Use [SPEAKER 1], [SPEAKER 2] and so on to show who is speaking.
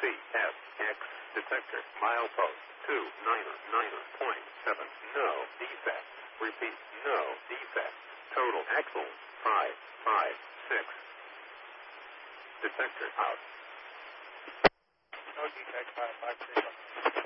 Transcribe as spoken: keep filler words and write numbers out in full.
[SPEAKER 1] C S X detector milepost two niner niner point seven. No defect. Repeat, no defect. Total axle five five six. Detector out.
[SPEAKER 2] No defect, five five six.